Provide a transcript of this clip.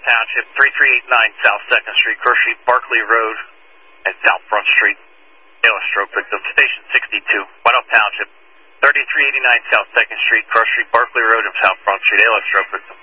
Township, 3389 South 2nd Street, Cross Street, Barclay Road, and South Front Street. Taylor stroke victim, Station 62, White Oak Township, 3389 South 2nd Street, Cross Street, Barclay Road, and South Front Street. Taylor stroke victim.